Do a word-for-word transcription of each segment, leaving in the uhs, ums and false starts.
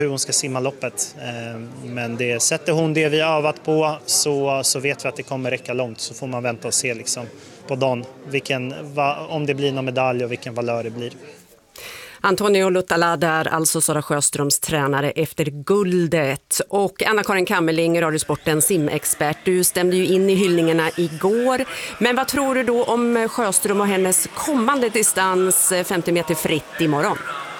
hur hon ska simma loppet. Men det sätter hon det vi övat på så, så vet vi att det kommer räcka långt. Så får man vänta och se liksom på dagen vilken, va, om det blir någon medalj och vilken valör det blir. Antonio Luttala där, alltså Sara Sjöströms tränare efter guldet. Och Anna-Karin Kammerling, Radiosportens simexpert. Du stämde ju in i hyllningarna igår. Men vad tror du då om Sjöström och hennes kommande distans femtio meter fritt imorgon?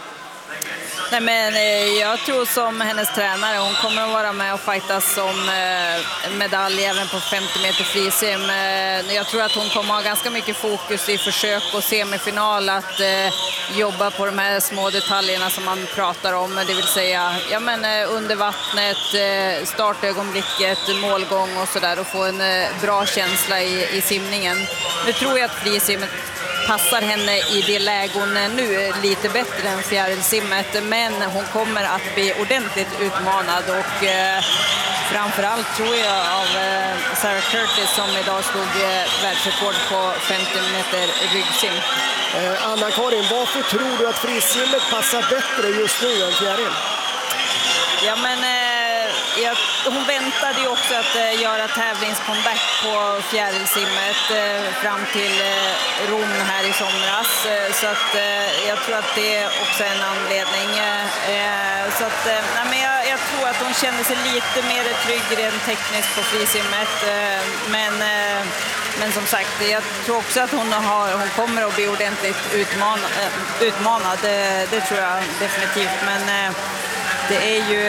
Nej, men jag tror som hennes tränare, hon kommer att vara med och fightas som medalj även på femtio meter frisim. Jag tror att hon kommer att ha ganska mycket fokus i försök och semifinal att jobba på de här små detaljerna som man pratar om. Det vill säga ja, men under vattnet, startögonblicket, målgång och sådär och få en bra känsla i, i simningen. Nu tror jag att frisimmet passar henne i det läge hon är nu lite bättre än fjärilsimmet, men hon kommer att bli ordentligt utmanad och eh, framförallt tror jag av eh, Sarah Curtis som idag slog eh, världsrekord på femtio meter ryggsim. Eh, Anna-Karin, varför tror du att frisimmet passar bättre just nu än fjäril? Ja, men eh, jag, hon väntade ju också att eh, göra tävlingscomeback på fjärilsimmet eh, fram till eh, Rom här i somras. Eh, så att eh, jag tror att det också är en anledning. Eh, så att, eh, nej, men jag, jag tror att hon känner sig lite mer trygg rent tekniskt på frisimmet. Eh, men, eh, men som sagt, jag tror också att hon, har, hon kommer att bli ordentligt utman, eh, utmanad. Det, det tror jag definitivt. Men eh, det är ju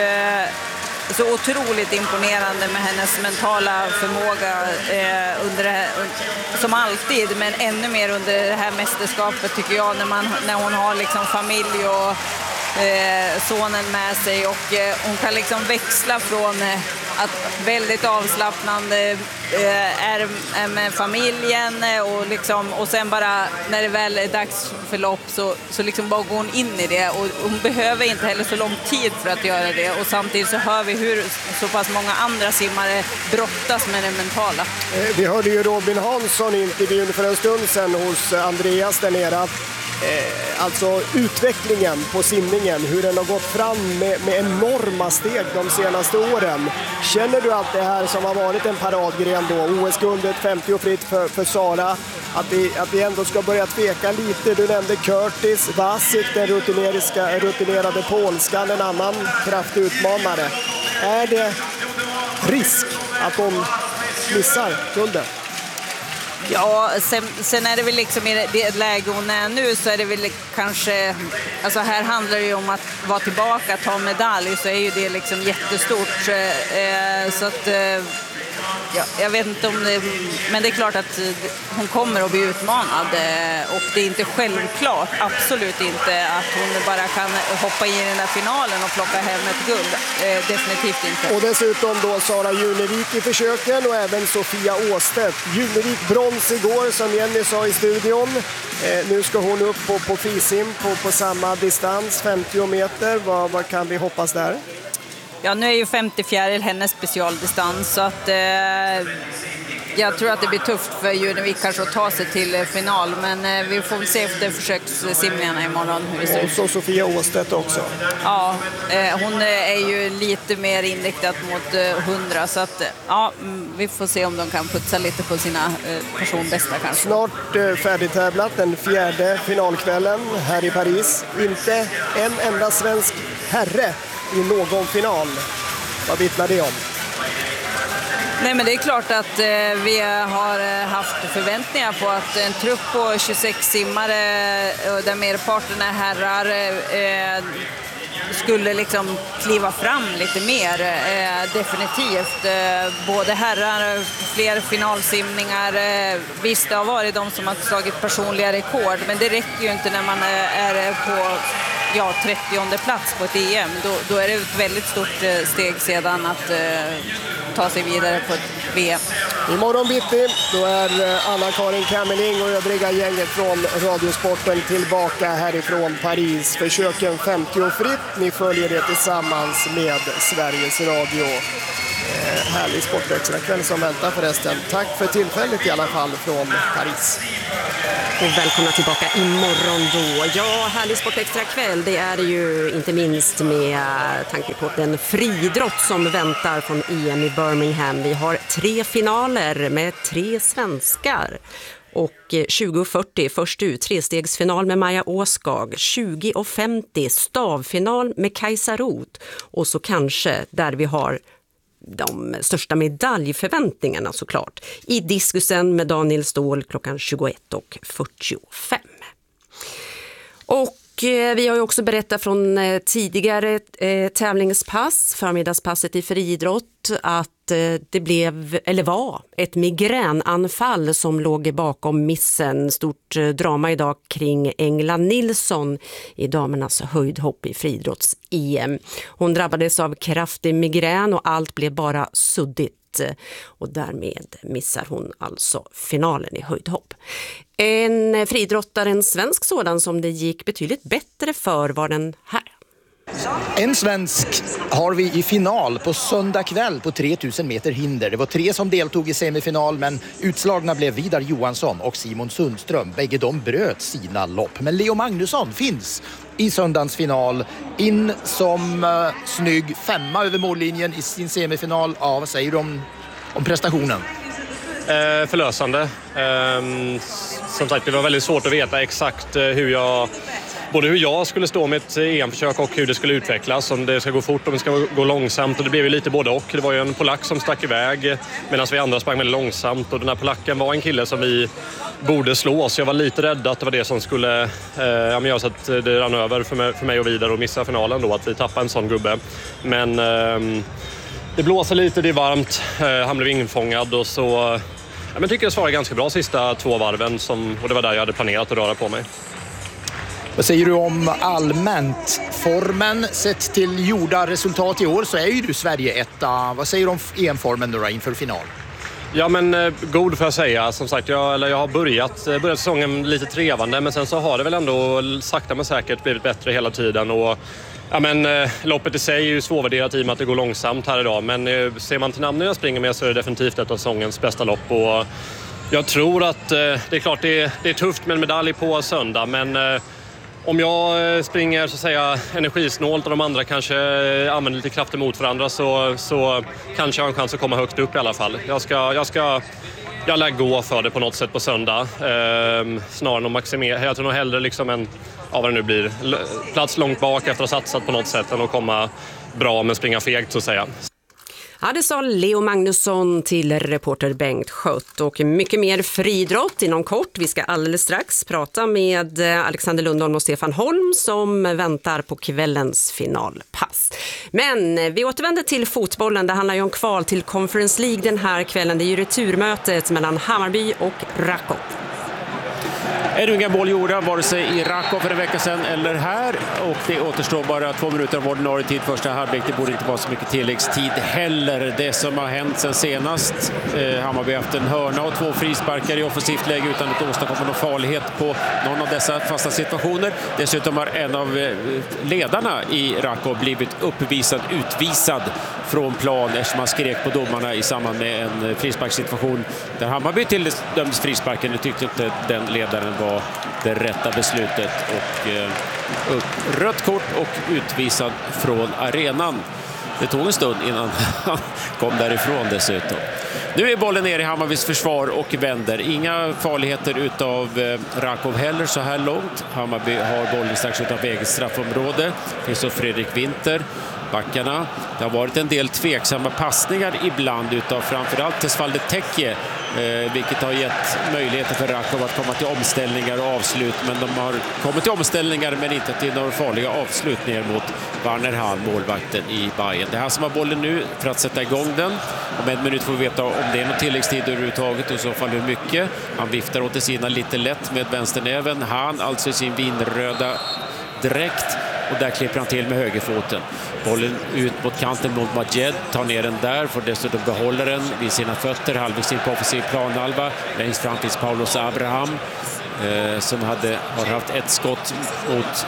så otroligt imponerande med hennes mentala förmåga eh, under det här, som alltid, men ännu mer under det här mästerskapet tycker jag, när, man, när hon har liksom familj och eh, sonen med sig och eh, hon kan liksom växla från eh, att väldigt avslappnande eh, är, är med familjen och, liksom, och sen bara när det väl är dags för lopp så, så liksom bara går hon in i det och hon behöver inte heller så lång tid för att göra det och samtidigt så hör vi hur så pass många andra simmare brottas med det mentala. Vi hörde ju Robin Hansson i intervjun för en stund sedan hos Andreas där nere. Eh, alltså utvecklingen på simningen, hur den har gått fram med, med enorma steg de senaste åren. Känner du att det här som har varit en paradgren då, O S-guldet femtio fritt för, för Sara, att vi, att vi ändå ska börja tveka lite? Du nämnde Curtis, Vasik, den rutinerade polskan, en annan kraftig utmanare. Är det risk att de missar guldet? Ja, sen, sen är det väl liksom i det läge hon är nu så är det väl kanske, alltså här handlar det ju om att vara tillbaka, ta medalj, så är ju det liksom jättestort. Eh, så att, eh, ja, jag vet inte om det, men det är klart att hon kommer att bli utmanad eh, och det är inte självklart, absolut inte, att hon bara kan hoppa in i den där finalen och plocka hem ett guld. Eh, definitivt inte. Och dessutom då Sara Junevik i försöken och även Sofia Åstedt. Junevik brons igår som Jenny sa i studion. Eh, nu ska hon upp på, på frisim på, på samma distans, femtio meter. Vad, vad kan vi hoppas där? Ja, nu är ju femtio fjäril hennes specialdistans så att eh, jag tror att det blir tufft för Junevik kanske att ta sig till final, men eh, vi får väl se efter försökssimningarna imorgon hur det ser ut. Och så Sofia Åstedt också. Ja, eh, hon är ju lite mer inriktad mot eh, hundra så att ja, vi får se om de kan putsa lite på sina eh, personbästa kanske. Snart eh, färdigtävlat den fjärde finalkvällen här i Paris. Inte en enda svensk herre i någon final. Vad vittnar det om? Nej, men det är klart att eh, vi har eh, haft förväntningar på att en trupp på tjugosex simmare eh, där merparten är herrar eh, skulle liksom kliva fram lite mer, eh, definitivt. Eh, både herrar, fler finalsimningar. Eh, visst, det har varit de som har slagit personliga rekord, men det räcker ju inte när man är på ja, trettionde plats på ett E M. Då, då är det ett väldigt stort eh, steg sedan att eh, ta sig vidare på ett V M. Imorgon bitti, då är Anna-Karin Kammerling och övriga gänget från Radiosporten tillbaka härifrån Paris. Försöken femtio fritt, ni följer det tillsammans med Sveriges Radio. Eh, härlig sportväxlarkväll som väntar förresten. Tack för tillfället i alla fall från Paris. Och välkomna tillbaka imorgon då. Ja, härlig Sportextra kväll. Det är det ju inte minst med tanke på den friidrott som väntar från E M i Birmingham. Vi har tre finaler med tre svenskar. Och tjugo fyrtio först ut, trestegsfinal med Maja Åskag, tjugo femtio stavfinal med Kajsa Roth och så kanske där vi har de största medaljförväntningarna såklart i diskusen med Daniel Ståhl klockan tjugoett och fyrtiofem. Och vi har ju också berättat från tidigare eh, tävlingspass, förmiddagspasset i friidrott, att eh, det blev, eller var, ett migränanfall som låg bakom missen. Stort eh, drama idag kring Engla Nilsson i damernas höjdhopp i friidrotts-E M. Hon drabbades av kraftig migrän och allt blev bara suddigt. Och därmed missar hon alltså finalen i höjdhopp. En friidrottare, en svensk sådan som det gick betydligt bättre för, var den här. En svensk har vi i final på söndag kväll på tre tusen meter hinder. Det var tre som deltog i semifinal, men utslagna blev Vidar Johansson och Simon Sundström. Bägge de bröt sina lopp. Men Leo Magnusson finns i söndagens final in som uh, snygg femma över mållinjen i sin semifinal. Ja, vad säger du om, om prestationen? Eh, förlösande. Eh, som sagt, det var väldigt svårt att veta exakt eh, hur jag... Både hur jag skulle stå med ett E M-försök och hur det skulle utvecklas. Om det ska gå fort, om det ska gå långsamt. Och det blev ju lite både och. Det var ju en polack som stack iväg medan vi andra sprang väldigt långsamt. Och den här polacken var en kille som vi borde slå. Så jag var lite rädd att det var det som skulle eh, göra så att det rann över för mig, för mig och vidare och missa finalen då. Att vi tappade en sån gubbe. Men eh, det blåser lite, det är varmt. Eh, han blev infångad och så... Ja, men jag tycker jag svarade ganska bra sista två varven. Som, och det var där jag hade planerat att röra på mig. Vad säger du om allmänt formen? Sett till gjorda resultat i år så är ju du Sverige etta. Vad säger du om E M-formen då inför final? Ja, men eh, god får jag säga. Som sagt, jag, eller jag har börjat, börjat säsongen lite trevande. Men sen så har det väl ändå sakta men säkert blivit bättre hela tiden. Och, ja, men, eh, loppet i sig är ju svårvärderat i och med att det går långsamt här idag. Men eh, ser man till namnen jag springer med så är det definitivt ett av säsongens bästa lopp. Och jag tror att eh, det är klart det är, det är tufft med en medalj på söndag. Men... Eh, Om jag springer så att säga energisnålt och de andra kanske använder lite krafter mot varandra så, så kanske jag har en chans att komma högt upp i alla fall. Jag ska, jag ska jag lär gå för det på något sätt på söndag. Eh, snarare än att maximera. Jag tror nog hellre liksom en, ja, vad det nu blir, plats långt bak efter att ha satsat på något sätt än att komma bra men springa fegt så att säga. Ja, det sa Leo Magnusson till reporter Bengt Schött. Och mycket mer friidrott inom kort. Vi ska alldeles strax prata med Alexander Lundholm och Stefan Holm som väntar på kvällens finalpass. Men vi återvänder till fotbollen. Det handlar ju om kval till Conference League den här kvällen. Det är ju returmötet mellan Hammarby och Rakov. Är det inga mål gjorda vare sig i Rakov för en vecka sedan eller här, och det återstår bara två minuter av ordinarie tid första halvlek. Det borde inte vara så mycket tilläggstid heller. Det som har hänt sen senast, eh, Hammarby har haft en hörna och två frisparkar i offensivt läge utan att åstadkomma någon farlighet på någon av dessa fasta situationer. Dessutom har en av eh, ledarna i Rakov blivit uppvisad, utvisad från plan eftersom man skrek på domarna i samband med en frisparkssituation där Hammarby tilldömdes frisparken. Det tyckte inte den ledaren var det rätta beslutet och eh, upp, rött kort och utvisad från arenan. Det tog en stund innan han kom därifrån dessutom. Nu är bollen ner i Hammarbys försvar och vänder. Inga farligheter utav eh, Rakov heller så här långt. Hammarby har bollen strax utanför eget straffområde. Det finns så Fredrik Winter. Backarna. Det har varit en del tveksamma passningar ibland utav framförallt Tesfalde Tekje, eh, vilket har gett möjligheter för Rakov att komma till omställningar och avslut, men de har kommit till omställningar men inte till några farliga avslut ner mot Werner Hahn, målvakten i Bayern. Det är han som har bollen nu för att sätta igång den. Om en minut får vi veta om det är någon tilläggstid överhuvudtaget och i så fall hur mycket. Han viftar åt det sidan lite lätt med vänsternäven. Han alltså i sin vinröda dräkt. Och där klipper han till med högerfoten. Bollen ut mot kanten mot Majed. Tar ner den där. Får dessutom behålla den vid sina fötter. Halvvägs in på offensiv planhalva. Längst fram finns Paulos Abraham. Eh, som hade, har haft ett skott mot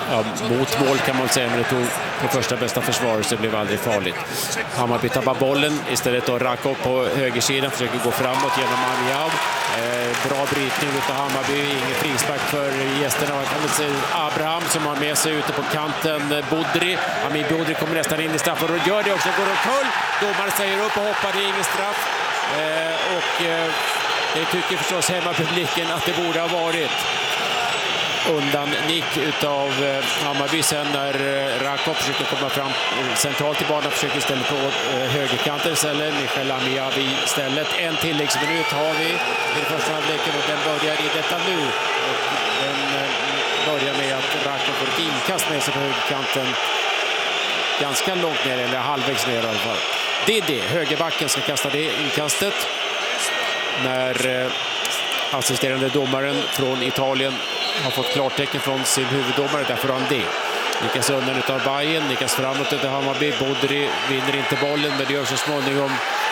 ja, mot mål kan man säga, men det tog på första bästa försvaret så det blev aldrig farligt. Hammarby tappar bollen, istället då Rakov på högersidan försöker gå framåt genom Amiab. Eh, bra brytning utav Hammarby, ingen frispark för gästerna. Man kan se Abraham som har med sig ute på kanten. Bodri, Amir Bodri kommer nästan in i straffen och gör det också, går omkull. Domaren säger upp och hoppar, det är ingen straff. Eh, och eh, det tycker förstås hemmapubliken att det borde ha varit. Undan nick utav eh, Hammarby sen när eh, Rakov försöker komma fram eh, centralt i banan, försöker istället på eh, högerkanten istället. Michael Amiabi istället. En tilläggsminut har vi i den första halvleken och den börjar i detta nu. Och den eh, börjar med att Rakov får ett inkast med sig på högerkanten. Ganska långt ner, eller halvvägs ner i alla fall. Det är det. Högerbacken ska kasta det inkastet. När eh, assisterande domaren från Italien har fått klartecken från sin huvuddomare, därför har han det. Nickas undan utav Bayern, nickas framåt till Hammarby. Bodri vinner inte bollen, men det gör så småningom.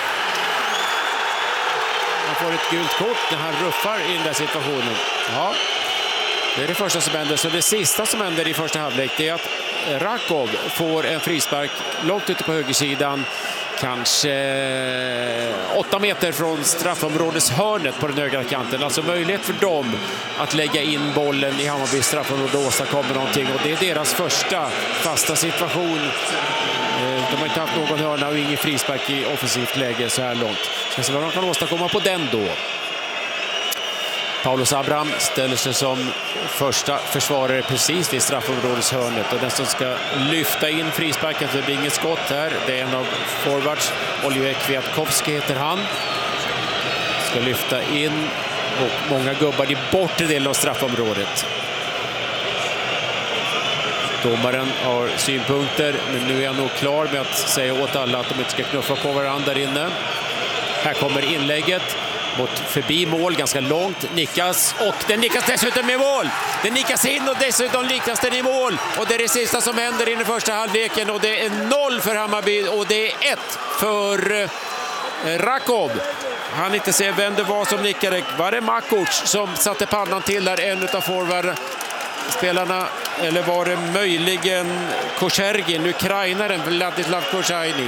Han får ett gult kort när han ruffar i den där situationen. Ja, det är det första som händer. Så det sista som händer i första halvlek är att Rakov får en frispark långt ute på högersidan. Kanske åtta meter från straffområdeshörnet på den högra kanten. Alltså möjlighet för dem att lägga in bollen i Hammarbys straffområde och åstadkomma någonting. Och det är deras första fasta situation. De har inte haft någon hörna och ingen frispark i offensivt läge så här långt. Ska se vad de kan åstadkomma på den då. Paulus Abraham ställer sig som första försvarare precis vid straffområdeshörnet. Och den som ska lyfta in frisparken, för det blir inget skott här. Det är en av forwards, Oliver Kwiatkowski heter han. Ska lyfta in och många gubbar i bortre delen av straffområdet. Domaren har synpunkter, men nu är jag nog klar med att säga åt alla att de inte ska knuffa på varandra där inne. Här kommer inlägget. Mot förbi mål, ganska långt, nickas och den nickas dessutom i mål. Den nickas in och dessutom nickas den i mål. Och det är det sista som händer i den första halvleken och det är noll för Hammarby och det är ett för Rakov. Han inte ser vem det var som nickade. Var det Makuc som satte pannan till där, en av forwardspelarna, eller var det möjligen Kochergin, ukrainaren Vladislav Kochergin?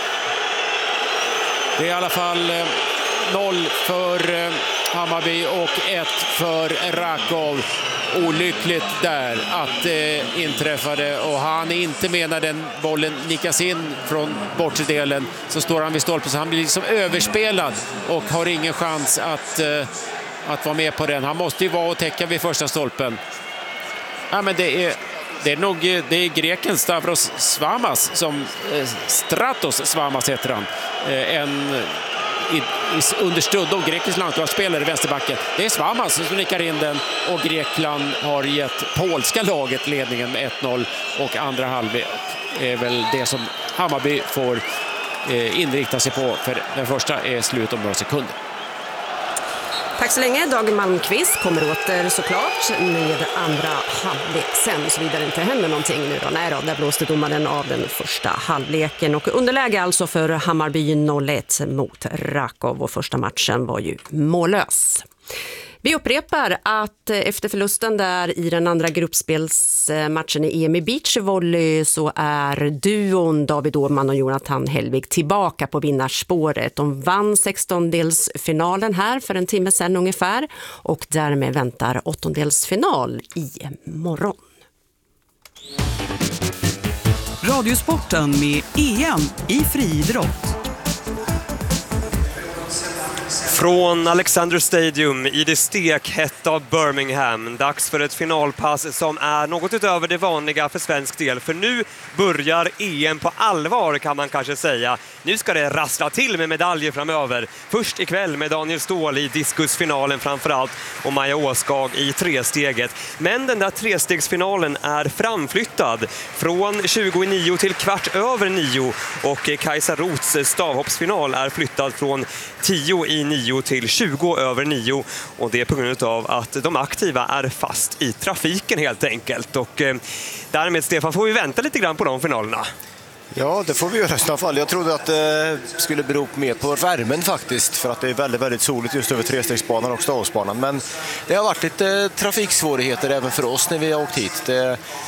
Det är i alla fall noll för Hammarby och ett för Rakov. Olyckligt där att det inträffade och han inte menar den bollen nickas in från bortre delen, så står han vid stolpen så han blir liksom överspelad och har ingen chans att, att vara med på den. Han måste ju vara och täcka vid första stolpen. Ja, men det är Det är nog det är greken Stavros Svamas som eh, Stratos Svamas heter han. Eh, en i, i, understödd av grekisk landslagsspelare i vänsterbacken. Det är Svamas som nickar in den och Grekland har gett polska laget ledningen med ett noll och andra halvlek är väl det som Hammarby får eh, inrikta sig på, för den första är slut om några sekunder. Tack så länge. Dag Malmqvist kommer åter såklart med andra halvlek sen, såvida det inte händer någonting nu då. Nej då, där blåste domaren av den första halvleken och underläge alltså för Hammarby noll ett mot Rakov och första matchen var ju mållös. Vi upprepar att efter förlusten där i den andra gruppspelsmatchen i E M i beachvolley så är duon David Åhman och Jonathan Hellvig tillbaka på vinnarspåret. De vann sextondelsfinalen här för en timme sedan ungefär och därmed väntar åttondelsfinal i morgon. Radiosporten med E M i friidrott. Från Alexander Stadium i det stekhetta Birmingham. Dags för ett finalpass som är något utöver det vanliga för svensk del. För nu börjar E M på allvar kan man kanske säga. Nu ska det rassla till med medaljer framöver. Först ikväll med Daniel Ståhl i diskusfinalen framförallt och Maja Åskag i tresteget. Men den där trestegsfinalen är framflyttad från tjugo i nio till kvart över nio. Och Kajsa Roths stavhoppsfinal är flyttad från tio i nio till tjugo över nio, och det är på grund av att de aktiva är fast i trafiken helt enkelt. Och eh, därmed, Stefan, får vi vänta lite grann på de finalerna. Ja, det får vi göra i alla fall. Jag trodde att det skulle bero mer på värmen faktiskt, för att det är väldigt, väldigt soligt just över trestegsbanan och stavsbanan. Men det har varit lite trafiksvårigheter även för oss när vi har åkt hit. Det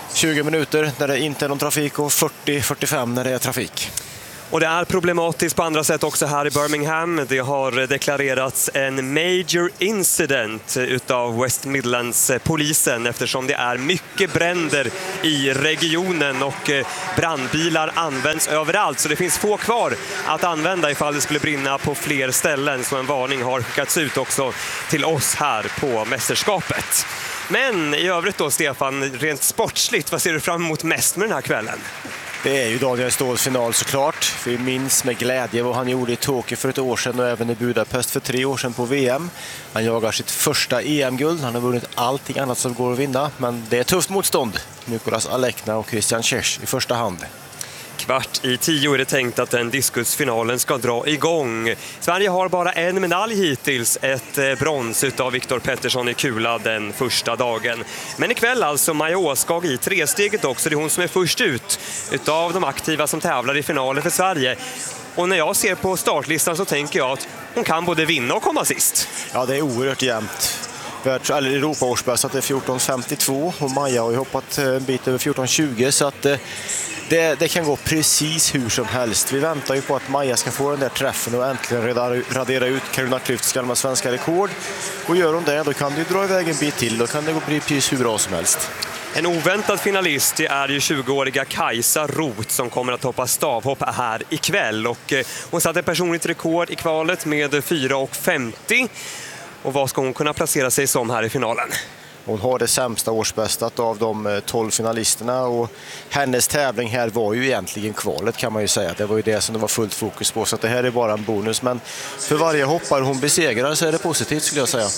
tjugo minuter när det inte är någon trafik och fyrtio till fyrtiofem när det är trafik. Och det är problematiskt på andra sätt också här i Birmingham. Det har deklarerats en major incident utav West Midlands-polisen eftersom det är mycket bränder i regionen och brandbilar används överallt. Så det finns få kvar att använda ifall det skulle brinna på fler ställen. Så en varning har skickats ut också till oss här på mästerskapet. Men i övrigt då, Stefan, rent sportsligt, vad ser du fram emot mest med den här kvällen? Det är ju Daniel Ståhls final såklart. Vi minns med glädje vad han gjorde i Tokyo för ett år sedan och även i Budapest för tre år sedan på V M. Han jagar sitt första E M-guld. Han har vunnit allting annat som går att vinna. Men det är tufft motstånd. Nicolas Alekna och Christian Tjech i första hand. Kvart i tio är det tänkt att den diskusfinalen ska dra igång. Sverige har bara en medalj hittills, ett brons utav Viktor Pettersson i kula den första dagen. Men ikväll alltså Maja Åskag i tresteget också, det är hon som är först ut utav de aktiva som tävlar i finalen för Sverige. Och när jag ser på startlistan så tänker jag att hon kan både vinna och komma sist. Ja, det är oerhört jämnt. Eller Europa-årsbäst att det är fjorton femtiotvå och Maja har ju hoppat en bit över fjorton tjugo så att det, det kan gå precis hur som helst. Vi väntar ju på att Maja ska få den där träffen och äntligen radera ut Carolina Klüfts gamla svenska rekord. Och gör hon det, då kan det ju dra iväg en bit till. Då kan det gå precis hur bra som helst. En oväntad finalist är ju tjugoåriga Kajsa Roth som kommer att hoppa stavhopp här ikväll. Och hon satte personligt rekord i kvalet med fyra femtio. Och vad ska hon kunna placera sig som här i finalen? Hon har det sämsta årsbästat av de tolv finalisterna och hennes tävling här var ju egentligen kvalet kan man ju säga. Det var ju det som det var fullt fokus på så att det här är bara en bonus. Men för varje hoppare hon besegrar så är det positivt skulle jag säga.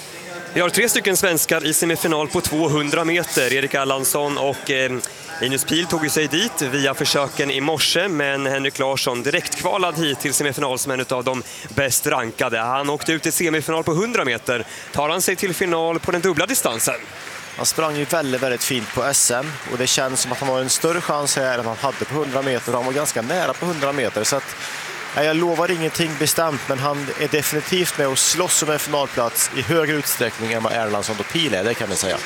Vi har tre stycken svenskar i semifinal på tvåhundra meter. Erik Erlandsson och eh, Linus Pihl tog sig dit via försöken i morse. Men Henrik Larsson direkt kvalad hit till semifinal som en av de bäst rankade. Han åkte ut i semifinal på hundra meter. Tar han sig till final på den dubbla distansen? Han sprang ju väldigt, väldigt fint på S M och det känns som att han har en större chans här än han hade på hundra meter. Han var ganska nära på hundra meter så att jag lovar ingenting bestämt men han är definitivt med och slåss om en finalplats i högre utsträckning än vad Erlandsson och Pihl är, det kan vi säga.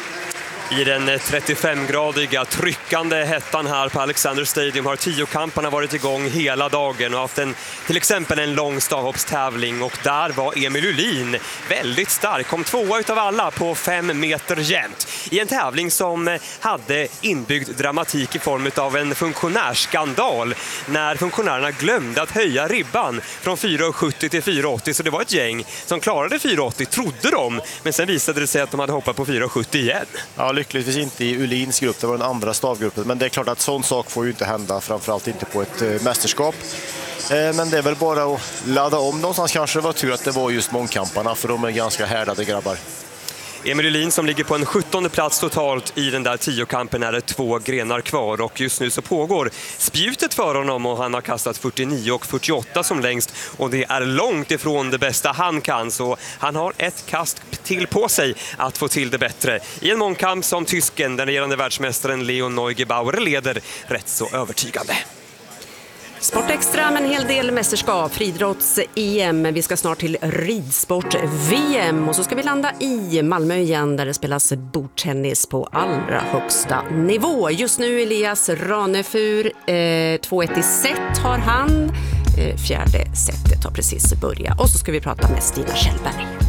I den trettiofemgradiga tryckande hettan här på Alexander Stadium har tiokamparna varit igång hela dagen och haft en, till exempel en lång stavhoppstävling och där var Emil Uhlin väldigt stark, kom tvåa utav alla på fem meter jämnt i en tävling som hade inbyggd dramatik i form av en funktionärsskandal när funktionärerna glömde att höja ribban från fyra sjuttio till fyra åttio så det var ett gäng som klarade fyra åttio, trodde de, men sen visade det sig att de hade hoppat på fyra sjuttio igen. Ja, lyckligtvis inte i Uhlins grupp, det var den andra stavgruppen. Men det är klart att sån sak får ju inte hända, framförallt inte på ett eh, mästerskap. Eh, men det är väl bara att ladda om någonstans kanske. Det var tur att det var just mångkamparna, för de är ganska härdade grabbar. Emil Uhlin som ligger på en sjuttonde plats totalt i den där tiokampen är det två grenar kvar och just nu så pågår spjutet för honom och han har kastat fyrtionio och fyrtioåtta som längst och det är långt ifrån det bästa han kan så han har ett kast till på sig att få till det bättre i en mångkamp som tysken, den regerande världsmästaren Leon Neugebauer leder rätt så övertygande. Sportextra med en hel del mästerskap, friidrotts-E M. Vi ska snart till ridsport-V M och så ska vi landa i Malmö igen där det spelas bordtennis på allra högsta nivå. Just nu Elias Ranefur, eh, två ett i set har han, eh, fjärde setet har precis börjat och så ska vi prata med Stina Kjellberg.